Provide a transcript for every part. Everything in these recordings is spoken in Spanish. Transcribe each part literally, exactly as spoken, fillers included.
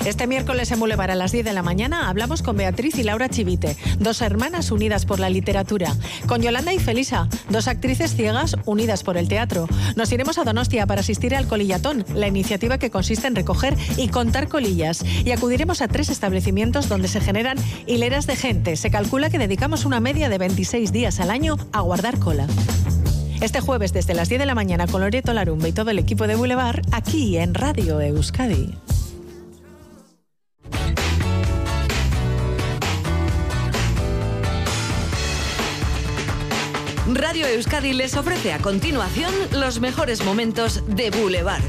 Este miércoles en Boulevard a las diez de la mañana hablamos con Beatriz y Laura Chivite, dos hermanas unidas por la literatura. Con Yolanda y Felisa, dos actrices ciegas unidas por el teatro. Nos iremos a Donostia para asistir al Colillatón, la iniciativa que consiste en recoger y contar colillas. Y acudiremos a tres establecimientos donde se generan hileras de gente. Se calcula que dedicamos una media de veintiséis días al año a guardar cola. Este jueves desde las diez de la mañana con Loreto Larumbe y todo el equipo de Boulevard, aquí en Radio Euskadi. Radio Euskadi les ofrece a continuación los mejores momentos de Boulevard.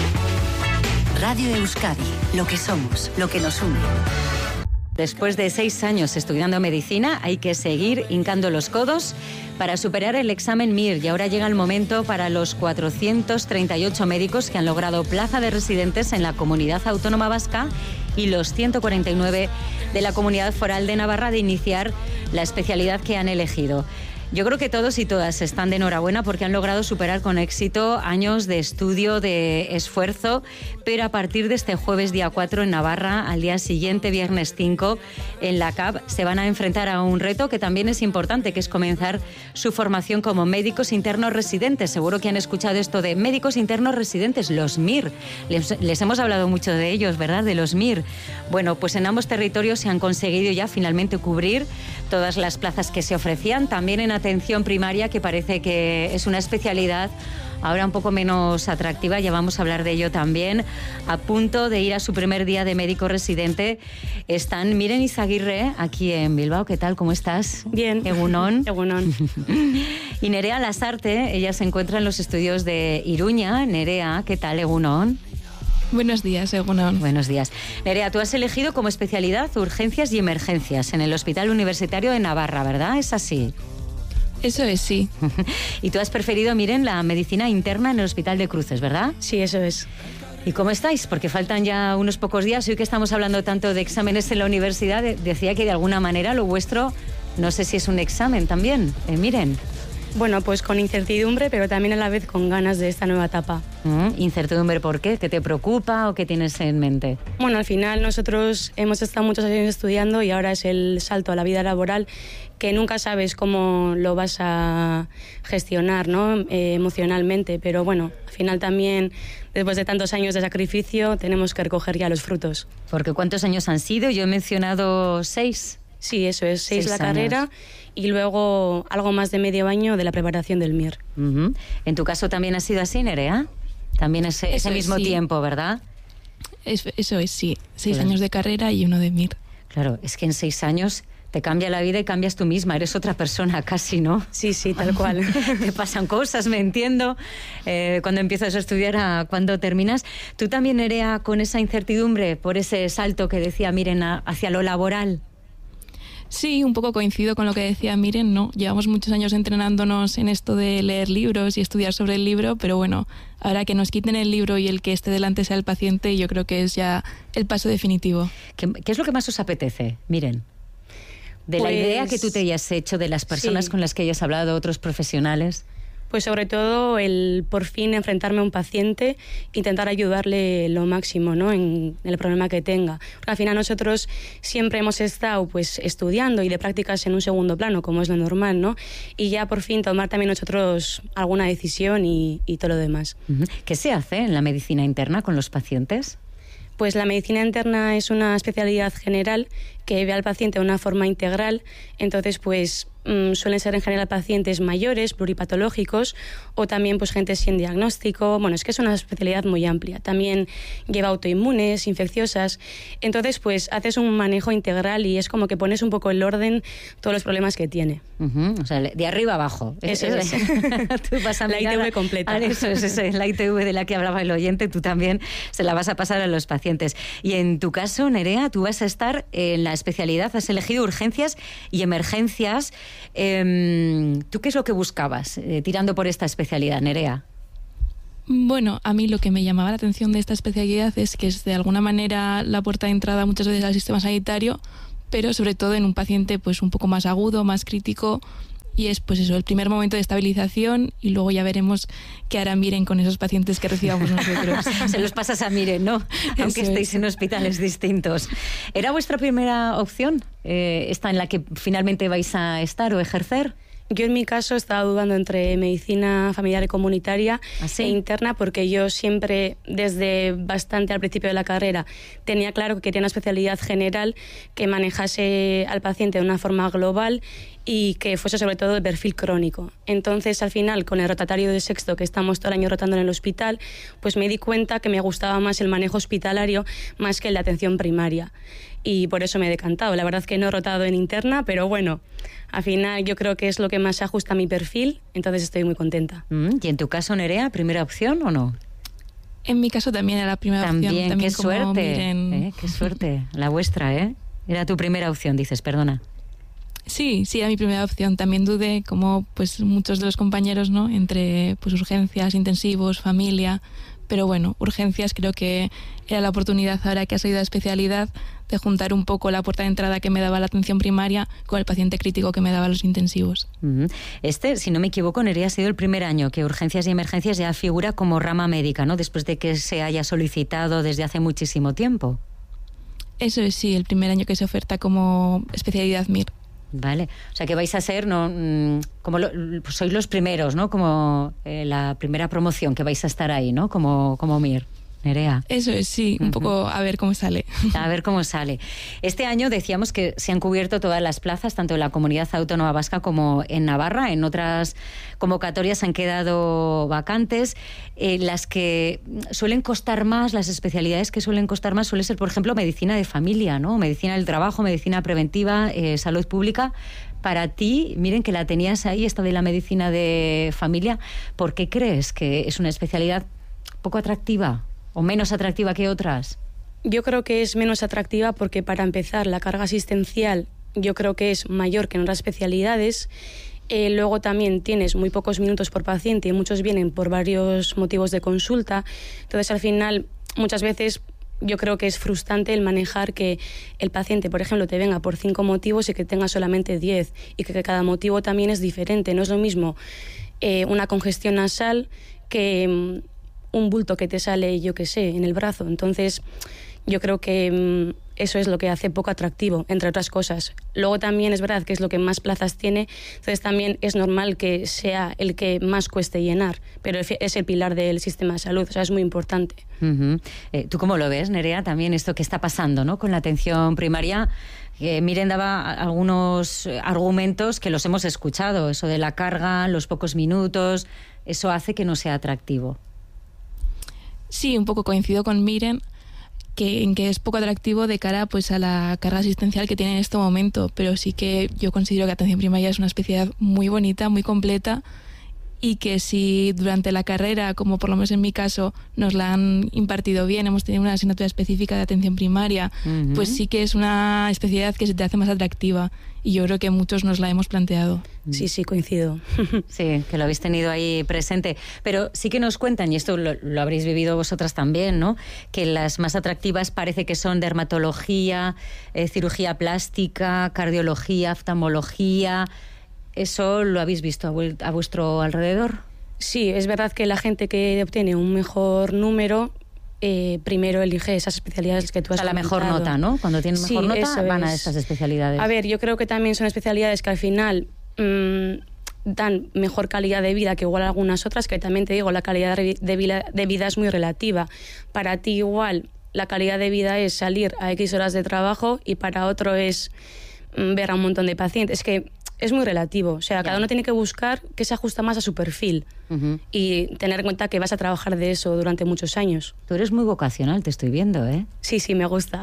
Radio Euskadi, lo que somos, lo que nos une. Después de seis años estudiando medicina, hay que seguir hincando los codos para superar el examen M I R. Y ahora llega el momento para los cuatrocientos treinta y ocho médicos que han logrado plaza de residentes en la Comunidad Autónoma Vasca y los ciento cuarenta y nueve de la Comunidad Foral de Navarra de iniciar la especialidad que han elegido. Yo creo que todos y todas están de enhorabuena porque han logrado superar con éxito años de estudio, de esfuerzo, pero a partir de este jueves día cuatro en Navarra, al día siguiente, viernes cinco, en la C A B, se van a enfrentar a un reto que también es importante, que es comenzar su formación como médicos internos residentes. Seguro que han escuchado esto de médicos internos residentes, los M I R. Les, les hemos hablado mucho de ellos, ¿verdad?, de los M I R. Bueno, pues en ambos territorios se han conseguido ya finalmente cubrir todas las plazas que se ofrecían, también en atención primaria, que parece que es una especialidad ahora un poco menos atractiva, ya vamos a hablar de ello también. A punto de ir a su primer día de médico residente están Miren Izaguirre, aquí en Bilbao. ¿Qué tal? ¿Cómo estás? Bien. Egunon. Egunon. Y Nerea Lasarte, ella se encuentra en los estudios de Iruña. Nerea, ¿qué tal? Egunon. Buenos días, Egunon. Buenos días. Nerea, tú has elegido como especialidad urgencias y emergencias en el Hospital Universitario de Navarra, ¿verdad? ¿Es así? Eso es, sí. Y tú has preferido, miren, la medicina interna en el Hospital de Cruces, ¿verdad? Sí, eso es. ¿Y cómo estáis? Porque faltan ya unos pocos días. Hoy que estamos hablando tanto de exámenes en la universidad, decía que de alguna manera lo vuestro, no sé si es un examen también. Eh, miren. Bueno, pues con incertidumbre, pero también a la vez con ganas de esta nueva etapa. Mm, ¿Incertidumbre por qué? ¿Qué te preocupa o qué tienes en mente? Bueno, al final nosotros hemos estado muchos años estudiando y ahora es el salto a la vida laboral, que nunca sabes cómo lo vas a gestionar, ¿no? Eh, emocionalmente, pero bueno, al final también, después de tantos años de sacrificio, tenemos que recoger ya los frutos. Porque ¿cuántos años han sido? Yo he mencionado seis. Sí, eso es, seis, seis la años. carrera y luego algo más de medio año de la preparación del M I R. Uh-huh. En tu caso también ha sido así, Nerea. También ese, ese mismo sí. tiempo, ¿verdad? Es, eso es, sí. Seis Claro. años de carrera y uno de M I R. Claro, es que en seis años te cambia la vida y cambias tú misma. Eres otra persona casi, ¿no? Sí, sí, tal cual. Te pasan cosas, me entiendo. Eh, cuando empiezas a estudiar a cuando terminas. Tú también, Nerea, con esa incertidumbre por ese salto que decía Miren a, hacia lo laboral. Sí, un poco coincido con lo que decía Miren, ¿no? Llevamos muchos años entrenándonos en esto de leer libros y estudiar sobre el libro, pero bueno, ahora que nos quiten el libro y el que esté delante sea el paciente, yo creo que es ya el paso definitivo. ¿Qué, qué es lo que más os apetece, Miren? De Pues, la idea que tú te hayas hecho, de las personas sí. con las que hayas hablado, otros profesionales. Pues sobre todo el por fin enfrentarme a un paciente, intentar ayudarle lo máximo, ¿no?, en el problema que tenga. Porque al final nosotros siempre hemos estado pues estudiando y de prácticas en un segundo plano, como es lo normal, ¿no? Y ya por fin tomar también nosotros alguna decisión y, y todo lo demás. Uh-huh. ¿Qué se hace en la medicina interna con los pacientes? Pues la medicina interna es una especialidad general que ve al paciente de una forma integral, entonces pues mmm, suelen ser en general pacientes mayores, pluripatológicos o también pues gente sin diagnóstico. Bueno, es que es una especialidad muy amplia. También lleva autoinmunes, infecciosas. Entonces pues haces un manejo integral y es como que pones un poco el orden todos los problemas que tiene. Uh-huh. O sea, de arriba abajo. Eso es. Tú vas a la I T V completa. Ah, eso es, eso es, la I T V de la que hablaba el oyente, tú también se la vas a pasar a los pacientes. Y en tu caso, Nerea, tú vas a estar en la especialidad, has elegido urgencias y emergencias. Eh, ¿Tú qué es lo que buscabas eh, tirando por esta especialidad, Nerea? Bueno, a mí lo que me llamaba la atención de esta especialidad es que es de alguna manera la puerta de entrada muchas veces al sistema sanitario, pero sobre todo en un paciente pues un poco más agudo, más crítico, y es pues eso, el primer momento de estabilización y luego ya veremos qué hará Miren con esos pacientes que recibamos nosotros. Se los pasas a Miren, ¿no? Aunque Eso estéis es. en hospitales distintos. ¿Era vuestra primera opción eh, esta en la que finalmente vais a estar o ejercer? Yo en mi caso estaba dudando entre medicina familiar y comunitaria ¿Ah, sí? e interna, porque yo siempre, desde bastante al principio de la carrera, tenía claro que quería una especialidad general que manejase al paciente de una forma global y que fuese sobre todo de perfil crónico. Entonces, al final, con el rotatorio de sexto, que estamos todo el año rotando en el hospital, pues me di cuenta que me gustaba más el manejo hospitalario más que el de atención primaria. Y por eso me he decantado. La verdad es que no he rotado en interna, pero bueno, al final yo creo que es lo que más se ajusta a mi perfil, entonces estoy muy contenta. Mm, ¿Y en tu caso, Nerea, primera opción o no? En mi caso también era la primera También, opción. También, qué como suerte, Miren. ¿eh? Qué suerte, la vuestra, ¿eh? Era tu primera opción, dices, perdona. Sí, sí, era mi primera opción. También dudé, como pues muchos de los compañeros, ¿no? Entre pues urgencias, intensivos, familia. Pero bueno, urgencias creo que era la oportunidad, ahora que ha salido la especialidad, de juntar un poco la puerta de entrada que me daba la atención primaria con el paciente crítico que me daba los intensivos. Este, si no me equivoco, Nerea, ha sido el primer año que urgencias y emergencias ya figura como rama médica, ¿no? Después de que se haya solicitado desde hace muchísimo tiempo. Eso es, sí, el primer año que se oferta como especialidad M I R. Vale, o sea que vais a ser, no, como lo, pues sois los primeros, ¿no? Como eh, la primera promoción que vais a estar ahí, ¿no? Como, como M I R. Nerea. Eso es, sí, un uh-huh. poco a ver cómo sale. A ver cómo sale. Este año decíamos que se han cubierto todas las plazas, tanto en la Comunidad Autónoma Vasca como en Navarra. En otras convocatorias han quedado vacantes. Eh, las que suelen costar más, las especialidades que suelen costar más, suele ser, por ejemplo, medicina de familia, ¿no? Medicina del trabajo, medicina preventiva, eh, salud pública. Para ti, Miren, que la tenías ahí, esta de la medicina de familia, ¿por qué crees que es una especialidad poco atractiva o menos atractiva que otras? Yo creo que es menos atractiva porque, para empezar, la carga asistencial yo creo que es mayor que en otras especialidades. Eh, luego también tienes muy pocos minutos por paciente y muchos vienen por varios motivos de consulta. Entonces, al final, muchas veces yo creo que es frustrante el manejar que el paciente, por ejemplo, te venga por cinco motivos y que tenga solamente diez, y que cada motivo también es diferente. No es lo mismo eh, una congestión nasal que un bulto que te sale, yo qué sé, en el brazo. Entonces, yo creo que mmm, eso es lo que hace poco atractivo, entre otras cosas. Luego también es verdad que es lo que más plazas tiene, entonces también es normal que sea el que más cueste llenar, pero es el pilar del sistema de salud, o sea, es muy importante. Uh-huh. Eh, ¿Tú cómo lo ves, Nerea, también esto que está pasando, ¿no?, con la atención primaria? Eh, Miren daba algunos argumentos que los hemos escuchado, eso de la carga, los pocos minutos, eso hace que no sea atractivo. Sí, un poco coincido con Miren, que en que es poco atractivo de cara pues a la carga asistencial que tiene en este momento, pero sí que yo considero que atención primaria es una especialidad muy bonita, muy completa, y que si durante la carrera, como por lo menos en mi caso, nos la han impartido bien, hemos tenido una asignatura específica de atención primaria, uh-huh. pues sí que es una especialidad que se te hace más atractiva, y yo creo que muchos nos la hemos planteado. Sí, sí, coincido. Sí, que lo habéis tenido ahí presente. Pero sí que nos cuentan, y esto lo, lo habréis vivido vosotras también, ¿no?, que las más atractivas parece que son dermatología, eh, cirugía plástica, cardiología, oftalmología. ¿Eso lo habéis visto a vuestro alrededor? Sí, es verdad que la gente que obtiene un mejor número eh, primero elige esas especialidades que tú has comentado. O sea, la mejor nota, ¿no? Cuando tienen mejor sí, nota van es. a esas especialidades. A ver, yo creo que también son especialidades que al final mmm, dan mejor calidad de vida que igual algunas otras, que también te digo, la calidad de vida, de vida es muy relativa. Para ti igual la calidad de vida es salir a X horas de trabajo, y para otro es mmm, ver a un montón de pacientes. Es que es muy relativo, o sea, yeah. cada uno tiene que buscar qué se ajusta más a su perfil, uh-huh. y tener en cuenta que vas a trabajar de eso durante muchos años. Tú eres muy vocacional, te estoy viendo, ¿eh? Sí, sí, me gusta.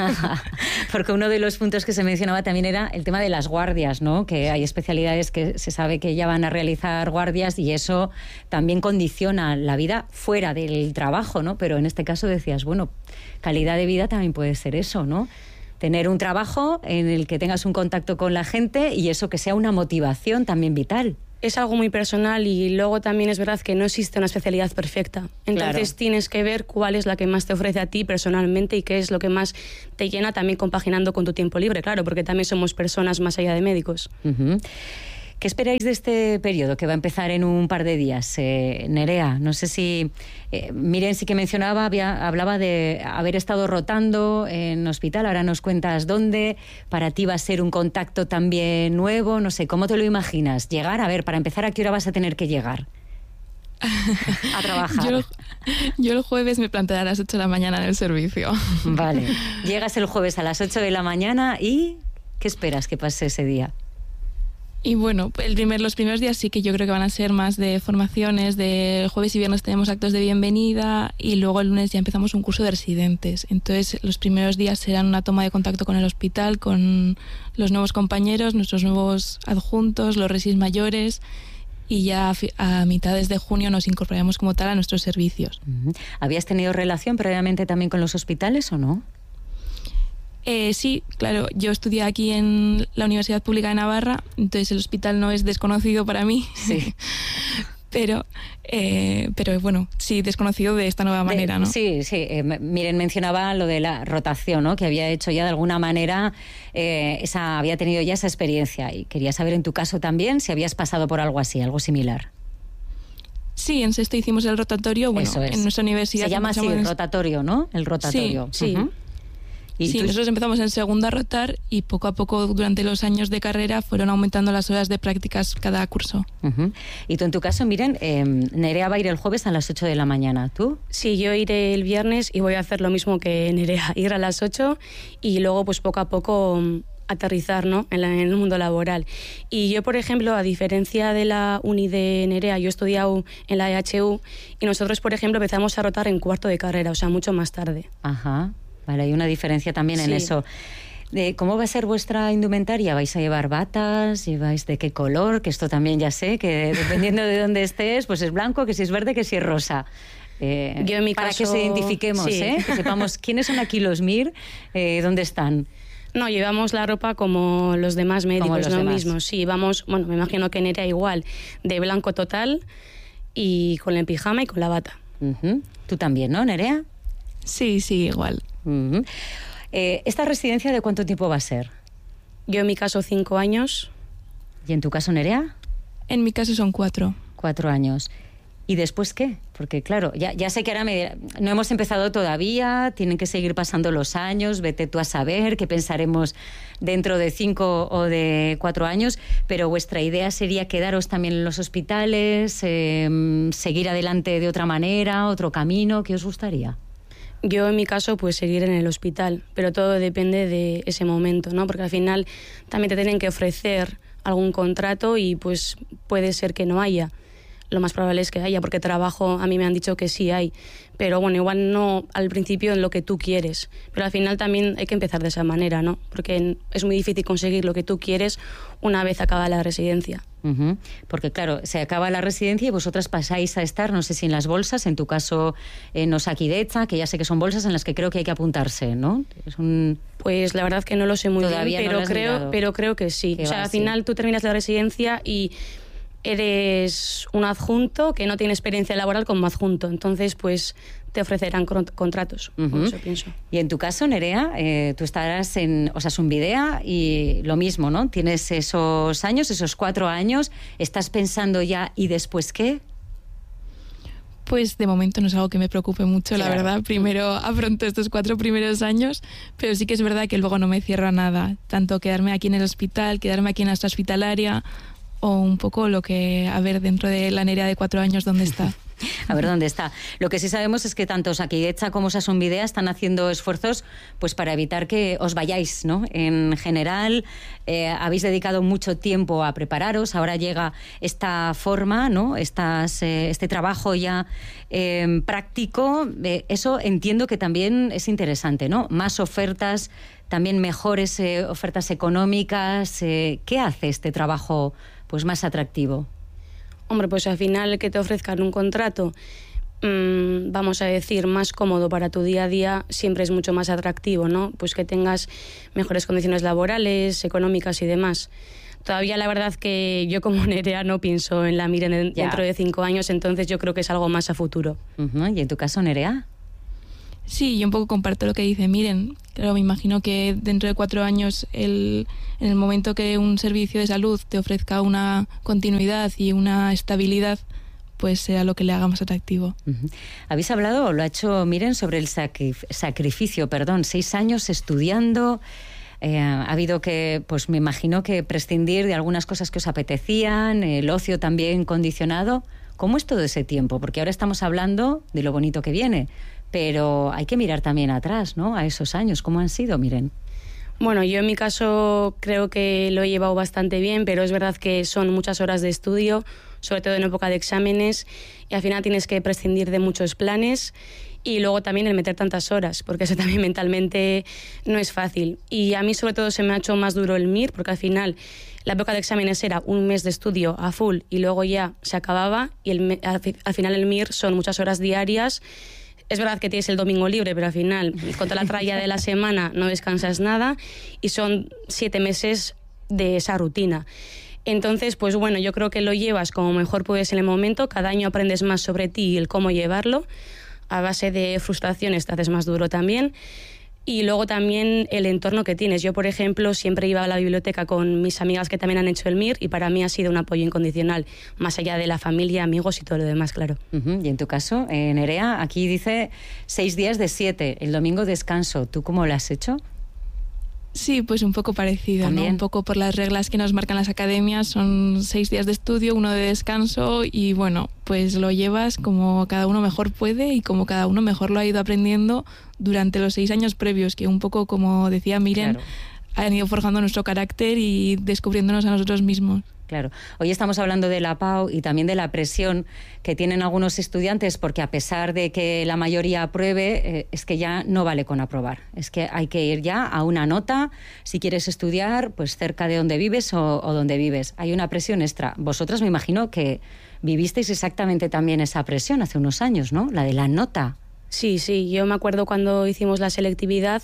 Porque uno de los puntos que se mencionaba también era el tema de las guardias, ¿no? Que hay especialidades que se sabe que ya van a realizar guardias, y eso también condiciona la vida fuera del trabajo, ¿no? Pero en este caso decías, bueno, calidad de vida también puede ser eso, ¿no? Tener un trabajo en el que tengas un contacto con la gente, y eso que sea una motivación también vital. Es algo muy personal, y luego también es verdad que no existe una especialidad perfecta. Entonces claro. tienes que ver cuál es la que más te ofrece a ti personalmente y qué es lo que más te llena, también compaginando con tu tiempo libre, claro, porque también somos personas más allá de médicos. Uh-huh. ¿Qué esperáis de este periodo que va a empezar en un par de días? Eh, Nerea, no sé si... Eh, Miren, sí que mencionaba, había, hablaba de haber estado rotando en hospital, ahora nos cuentas dónde. Para ti va a ser un contacto también nuevo, no sé, ¿cómo te lo imaginas? Llegar, a ver, para empezar, ¿a qué hora vas a tener que llegar a trabajar? Yo, yo el jueves me plantearé a las ocho de la mañana en el servicio. Vale, llegas el jueves a las ocho de la mañana y ¿qué esperas que pase ese día? Y bueno, el primer, los primeros días sí que yo creo que van a ser más de formaciones, de jueves y viernes tenemos actos de bienvenida y luego el lunes ya empezamos un curso de residentes. Entonces los primeros días serán una toma de contacto con el hospital, con los nuevos compañeros, nuestros nuevos adjuntos, los resis mayores, y ya a, a mitades de junio nos incorporaremos como tal a nuestros servicios. ¿Habías tenido relación previamente también con los hospitales o no? Eh, sí, claro, yo estudié aquí en la Universidad Pública de Navarra, entonces el hospital no es desconocido para mí, sí. pero, eh, pero bueno, sí, desconocido de esta nueva manera, de, ¿no? Sí, sí, eh, Miren mencionaba lo de la rotación, ¿no? Que había hecho ya de alguna manera, eh, esa, había tenido ya esa experiencia, y quería saber en tu caso también si habías pasado por algo así, algo similar. Sí, en sexto hicimos el rotatorio, bueno, Eso es. En nuestra universidad... Se llama así, el rotatorio, ¿no? El rotatorio. Sí, sí. Uh-huh. ¿Y sí, tú? Nosotros empezamos en segundo a rotar y poco a poco durante los años de carrera fueron aumentando las horas de prácticas cada curso. Uh-huh. Y tú en tu caso, Miren, eh, Nerea va a ir el jueves a las ocho de la mañana, ¿tú? Sí, yo iré el viernes y voy a hacer lo mismo que Nerea, ir a las ocho y luego pues poco a poco aterrizar, ¿no? en, la, en el mundo laboral. Y yo, por ejemplo, a diferencia de la uni de Nerea, yo he estudiado en la E H U y nosotros, por ejemplo, empezamos a rotar en cuarto de carrera, o sea, mucho más tarde. Ajá. Vale, hay una diferencia también en sí. eso. De ¿Cómo va a ser vuestra indumentaria? ¿Vais a llevar batas? ¿Lleváis de qué color? Que esto también ya sé, que dependiendo de dónde estés, pues es blanco, que si es verde, que si es rosa. Eh, Yo en mi para caso, que se identifiquemos, sí. ¿eh? Que sepamos quiénes son aquí los M I R, eh, dónde están. No, llevamos la ropa como los demás médicos, los ¿no? demás. Mismos. Sí, vamos, bueno, me imagino que Nerea igual, de blanco total y con el pijama y con la bata. Uh-huh. ¿Tú también, no, Nerea? Sí, sí, igual. Uh-huh. Eh, ¿Esta residencia de cuánto tiempo va a ser? Yo en mi caso cinco años. ¿Y en tu caso, Nerea? En mi caso son cuatro. Cuatro años. ¿Y después qué? Porque claro, ya, ya sé que ahora me, no hemos empezado todavía, tienen que seguir pasando los años, vete tú a saber qué pensaremos dentro de cinco o de cuatro años, pero vuestra idea sería quedaros también en los hospitales, eh, seguir adelante de otra manera, otro camino, ¿qué os gustaría? Yo en mi caso pues seguir en el hospital, pero todo depende de ese momento, ¿no? Porque al final también te tienen que ofrecer algún contrato y pues puede ser que no haya. Lo más probable es que haya, porque trabajo, a mí me han dicho que sí hay, pero bueno, igual no al principio en lo que tú quieres, pero al final también hay que empezar de esa manera, ¿no? Porque es muy difícil conseguir lo que tú quieres una vez acaba la residencia. Uh-huh. Porque claro, se acaba la residencia y vosotras pasáis a estar, no sé si en las bolsas, en tu caso en Osakidetza, que ya sé que son bolsas en las que creo que hay que apuntarse, ¿no? Es un... Pues la verdad que no lo sé muy Todavía bien, no pero, creo, pero creo que sí. Que o sea, va, al sí. final tú terminas la residencia y eres un adjunto que no tiene experiencia laboral como adjunto, entonces pues te ofrecerán contratos, uh-huh. Eso pienso. Y en tu caso, Nerea, eh, tú estarás en Osasunbidea y lo mismo, ¿no? Tienes esos años, esos cuatro años, ¿estás pensando ya y después qué? Pues de momento no es algo que me preocupe mucho, claro. La verdad. Primero afronto estos cuatro primeros años, pero sí que es verdad que luego no me cierro a nada, tanto quedarme aquí en el hospital, quedarme aquí en nuestra hospitalaria, o un poco lo que, a ver, dentro de la Nerea de cuatro años, ¿dónde está? A ver dónde está. Lo que sí sabemos es que tanto Osakidetza como Osasunbidea están haciendo esfuerzos pues para evitar que os vayáis, ¿no? En general, eh, habéis dedicado mucho tiempo a prepararos, ahora llega esta forma, ¿no? Estas, eh, este trabajo ya eh, práctico, eh, eso entiendo que también es interesante, ¿no? Más ofertas, también mejores eh, ofertas económicas. Eh, ¿Qué hace este trabajo pues más atractivo? Hombre, pues al final que te ofrezcan un contrato, mmm, vamos a decir, más cómodo para tu día a día, siempre es mucho más atractivo, ¿no? Pues que tengas mejores condiciones laborales, económicas y demás. Todavía la verdad que yo como Nerea no pienso en la M I R dentro de cinco años, entonces yo creo que es algo más a futuro. Uh-huh. ¿Y en tu caso, Nerea? Sí, yo un poco comparto lo que dice Miren. Claro, me imagino que dentro de cuatro años, el, en el momento que un servicio de salud te ofrezca una continuidad y una estabilidad, pues será lo que le haga más atractivo. Uh-huh. ¿Habéis hablado, o lo ha hecho Miren, sobre el sacrif- sacrificio, perdón, seis años estudiando? Eh, ha habido que, pues me imagino que prescindir de algunas cosas que os apetecían, el ocio también condicionado. ¿Cómo es todo ese tiempo? Porque ahora estamos hablando de lo bonito que viene, pero hay que mirar también atrás, ¿no? A esos años, ¿cómo han sido, Miren? Bueno, yo en mi caso creo que lo he llevado bastante bien, pero es verdad que son muchas horas de estudio, sobre todo en época de exámenes, y al final tienes que prescindir de muchos planes y luego también el meter tantas horas, porque eso también mentalmente no es fácil. Y a mí sobre todo se me ha hecho más duro el M I R, porque al final la época de exámenes era un mes de estudio a full y luego ya se acababa, y el, al, al final el M I R son muchas horas diarias. Es verdad que tienes el domingo libre, pero al final, con toda la tralla de la semana, no descansas nada y son siete meses de esa rutina. Entonces, pues bueno, yo creo que lo llevas como mejor puedes en el momento. Cada año aprendes más sobre ti y el cómo llevarlo. A base de frustraciones te haces más duro también. Y luego también el entorno que tienes. Yo, por ejemplo, siempre iba a la biblioteca con mis amigas que también han hecho el M I R y para mí ha sido un apoyo incondicional, más allá de la familia, amigos y todo lo demás, claro. Uh-huh. Y en tu caso, eh, Nerea, aquí dice seis días de siete, el domingo descanso. ¿Tú cómo lo has hecho? Sí, pues un poco parecido, ¿no? Un poco por las reglas que nos marcan las academias, son seis días de estudio, uno de descanso y bueno, pues lo llevas como cada uno mejor puede y como cada uno mejor lo ha ido aprendiendo durante los seis años previos, que un poco, como decía Miren, claro, han ido forjando nuestro carácter y descubriéndonos a nosotros mismos. Claro. Hoy estamos hablando de la P A U y también de la presión que tienen algunos estudiantes, porque a pesar de que la mayoría apruebe, eh, es que ya no vale con aprobar. Es que hay que ir ya a una nota si quieres estudiar pues cerca de donde vives o, o donde vives. Hay una presión extra. Vosotras me imagino que vivisteis exactamente también esa presión hace unos años, ¿no? La de la nota. Sí, sí. Yo me acuerdo cuando hicimos la selectividad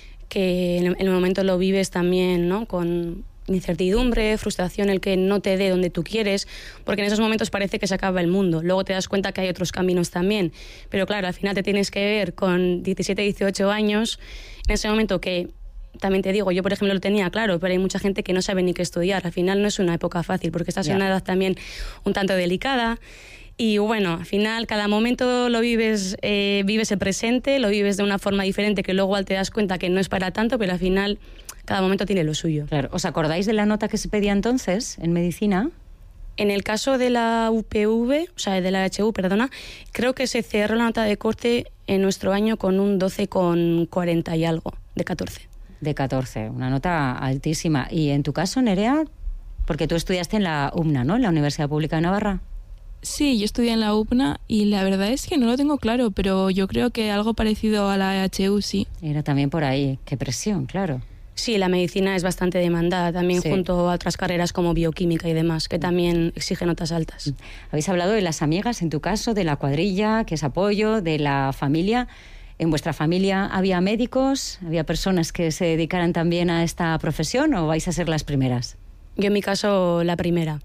que en el momento lo vives también, ¿no? Con incertidumbre, frustración, el que no te dé donde tú quieres, porque en esos momentos parece que se acaba el mundo. Luego te das cuenta que hay otros caminos también. Pero claro, al final te tienes que ver con diecisiete, dieciocho años, en ese momento que, también te digo, yo por ejemplo lo tenía claro, pero hay mucha gente que no sabe ni qué estudiar. Al final no es una época fácil, porque estás yeah. en una edad también un tanto delicada. Y bueno, al final cada momento lo vives, eh, vives el presente, lo vives de una forma diferente que luego te das cuenta que no es para tanto, pero al final cada momento tiene lo suyo. Claro. ¿Os acordáis de la nota que se pedía entonces en medicina? En el caso de la U P V, o sea, de la H U, perdona, creo que se cerró la nota de corte en nuestro año con un doce coma cuarenta y algo, de catorce. De catorce, una nota altísima. ¿Y en tu caso, Nerea? Porque tú estudiaste en la U P N A, ¿no? En la Universidad Pública de Navarra. Sí, yo estudié en la U P N A y la verdad es que no lo tengo claro, pero yo creo que algo parecido a la H U, sí. Era también por ahí. Qué presión, claro. Sí, la medicina es bastante demandada también, sí, junto a otras carreras como bioquímica y demás, que también exigen notas altas. Habéis hablado de las amigas, en tu caso, de la cuadrilla, que es apoyo, de la familia. ¿En vuestra familia había médicos? ¿Había personas que se dedicaran también a esta profesión o vais a ser las primeras? Yo en mi caso, la primera.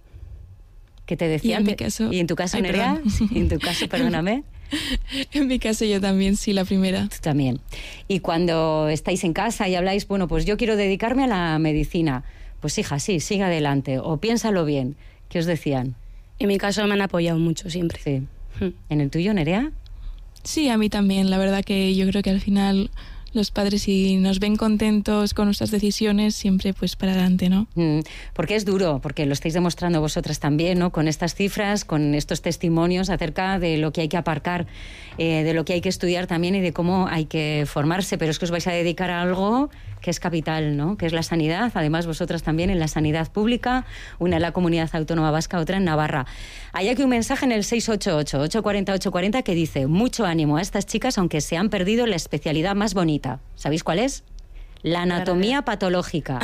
¿Qué te decían? ¿Y en mi caso? ¿Y en tu caso, Ay, Nerea? ¿Y en tu caso, perdóname? En mi caso yo también, sí, la primera. Tú también. Y cuando estáis en casa y habláis, bueno, pues yo quiero dedicarme a la medicina, pues hija, sí, sigue adelante, o piénsalo bien. ¿Qué os decían? En mi caso me han apoyado mucho siempre. Sí. ¿En el tuyo, Nerea? Sí, a mí también. La verdad que yo creo que al final los padres, si nos ven contentos con nuestras decisiones, siempre pues para adelante, ¿no? Mm, porque es duro, porque lo estáis demostrando vosotras también, ¿no? Con estas cifras, con estos testimonios acerca de lo que hay que aparcar, eh, de lo que hay que estudiar también y de cómo hay que formarse, pero es que os vais a dedicar a algo que es capital, ¿no? Que es la sanidad, además vosotras también en la sanidad pública, una en la Comunidad Autónoma Vasca, otra en Navarra. Hay aquí un mensaje en el seis ocho ocho, ocho cuatro cero, ocho cuatro cero que dice: mucho ánimo a estas chicas, aunque se han perdido la especialidad más bonita. ¿Sabéis cuál es? La anatomía patológica.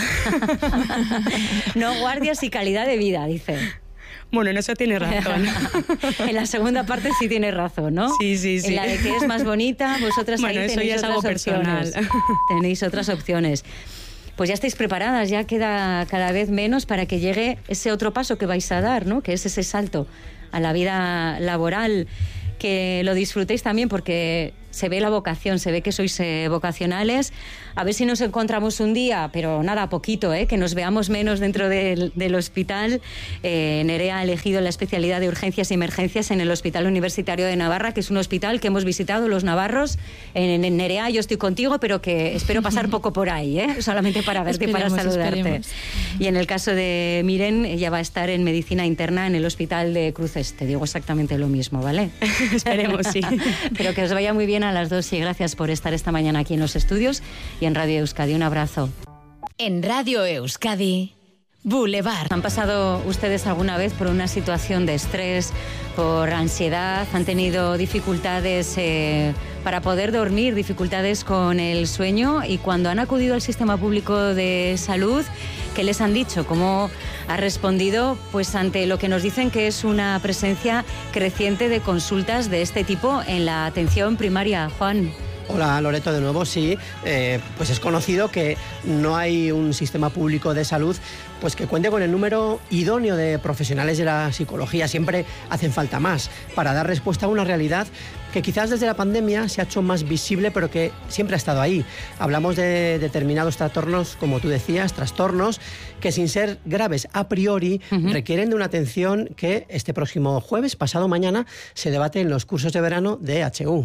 No guardias y calidad de vida, dice. Bueno, en eso tiene razón. En la segunda parte sí tiene razón, ¿no? Sí, sí, sí. En la de que es más bonita, vosotras bueno, ahí eso tenéis ya es otras algo opciones. personal. Tenéis otras opciones. Pues ya estáis preparadas, ya queda cada vez menos para que llegue ese otro paso que vais a dar, ¿no? Que es ese salto a la vida laboral, que lo disfrutéis también porque se ve la vocación, se ve que sois eh, vocacionales. A ver si nos encontramos un día, pero nada, poquito, ¿eh? Que nos veamos menos dentro del, del hospital. Eh, Nerea ha elegido la especialidad de urgencias y emergencias en el Hospital Universitario de Navarra, que es un hospital que hemos visitado los navarros. En, en Nerea yo estoy contigo, pero que espero pasar poco por ahí, ¿eh? Solamente para verte y para saludarte. Esperemos. Y en el caso de Miren, ella va a estar en medicina interna en el Hospital de Cruces. Te digo exactamente lo mismo, ¿vale? Esperemos, sí. Pero que os vaya muy bien a las dos y gracias por estar esta mañana aquí en los estudios y en Radio Euskadi. Un abrazo. En Radio Euskadi, Boulevard. ¿Han pasado ustedes alguna vez por una situación de estrés, por ansiedad? ¿Han tenido dificultades eh, para poder dormir, dificultades con el sueño? Y cuando han acudido al sistema público de salud, ¿qué les han dicho? ¿Cómo ha respondido pues ante lo que nos dicen que es una presencia creciente de consultas de este tipo en la atención primaria? Juan. Hola Loreto, de nuevo, sí, eh, pues es conocido que no hay un sistema público de salud pues que cuente con el número idóneo de profesionales de la psicología. Siempre hacen falta más para dar respuesta a una realidad que quizás desde la pandemia se ha hecho más visible, pero que siempre ha estado ahí. Hablamos de determinados trastornos, como tú decías, trastornos que sin ser graves a priori uh-huh. requieren de una atención que este próximo jueves, pasado mañana, se debate en los cursos de verano de H U.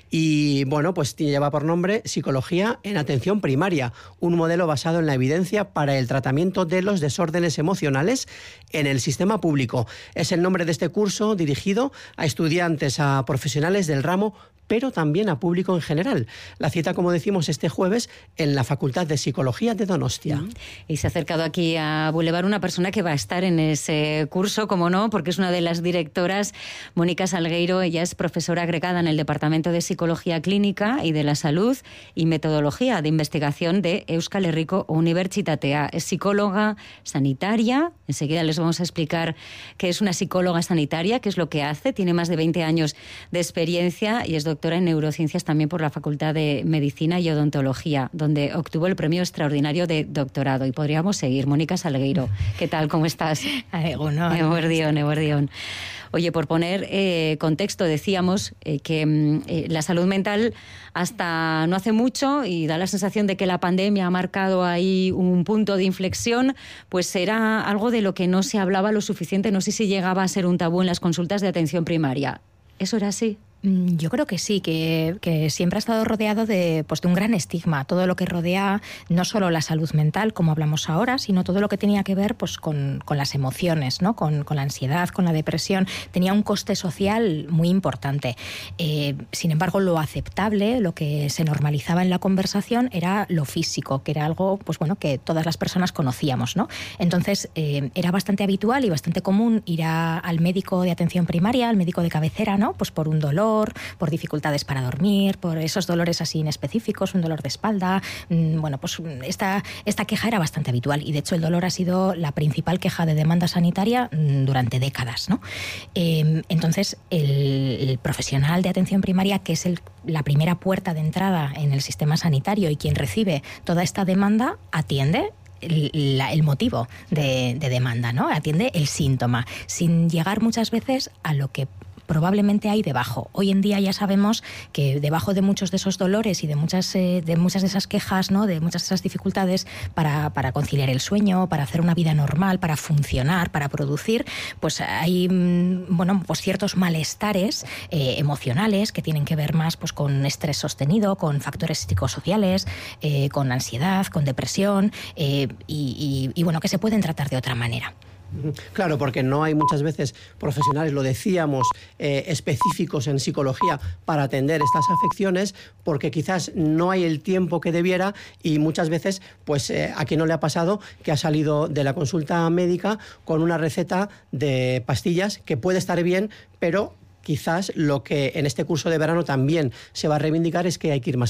Y bueno, pues lleva por nombre Psicología en Atención Primaria, un modelo basado en la evidencia para el tratamiento de los desórdenes emocionales en el sistema público. Es el nombre de este curso dirigido a estudiantes, a profesionales del ramo, pero también a público en general. La cita, como decimos, este jueves en la Facultad de Psicología de Donostia. Y se ha acercado aquí a Boulevard una persona que va a estar en ese curso, como no, porque es una de las directoras, Mónica Salgueiro. Ella es profesora agregada en el Departamento de Psicología Clínica y de la Salud y Metodología de Investigación de Euskal Herriko Unibertsitatea. Es psicóloga sanitaria. Enseguida les vamos a explicar qué es una psicóloga sanitaria, qué es lo que hace. Tiene más de veinte años de experiencia y es doctora doctora en neurociencias también por la Facultad de Medicina y Odontología, donde obtuvo el premio extraordinario de doctorado. Y podríamos seguir. Mónica Salgueiro, ¿qué tal? ¿Cómo estás? Egunon. Eguerdión, eguerdión. Oye, por poner eh, contexto, decíamos eh, que eh, la salud mental hasta no hace mucho, y da la sensación de que la pandemia ha marcado ahí un punto de inflexión, pues era algo de lo que no se hablaba lo suficiente. No sé si llegaba a ser un tabú en las consultas de atención primaria. ¿Eso era así? Yo creo que sí, que, que siempre ha estado rodeado de, pues, de un gran estigma. Todo lo que rodea no solo la salud mental, como hablamos ahora, sino todo lo que tenía que ver pues, con, con las emociones, ¿no? con, con la ansiedad, con la depresión. Tenía un coste social muy importante. Eh, sin embargo, lo aceptable, lo que se normalizaba en la conversación era lo físico, que era algo pues, bueno, que todas las personas conocíamos, ¿no? Entonces, eh, era bastante habitual y bastante común ir a, al médico de atención primaria, al médico de cabecera, ¿no? Pues por un dolor, por dificultades para dormir, por esos dolores así inespecíficos, un dolor de espalda. Bueno, pues esta, esta queja era bastante habitual y de hecho el dolor ha sido la principal queja de demanda sanitaria durante décadas, ¿no? Eh, entonces el, el profesional de atención primaria, que es el, la primera puerta de entrada en el sistema sanitario y quien recibe toda esta demanda, atiende El, la, el motivo de, de demanda, ¿no? Atiende el síntoma, sin llegar muchas veces a lo que probablemente hay debajo. Hoy en día ya sabemos que debajo de muchos de esos dolores y de muchas, eh, de muchas de esas quejas, ¿no? De muchas de esas dificultades para, para conciliar el sueño, para hacer una vida normal, para funcionar, para producir, pues hay bueno, pues ciertos malestares eh, emocionales que tienen que ver más pues, con estrés sostenido, con factores psicosociales, eh, con ansiedad, con depresión eh, y, y, y bueno, que se pueden tratar de otra manera. Claro, porque no hay muchas veces profesionales, lo decíamos, eh, específicos en psicología para atender estas afecciones, porque quizás no hay el tiempo que debiera y muchas veces, pues eh, a quien no le ha pasado que ha salido de la consulta médica con una receta de pastillas que puede estar bien, pero quizás lo que en este curso de verano también se va a reivindicar es que hay que ir más allá.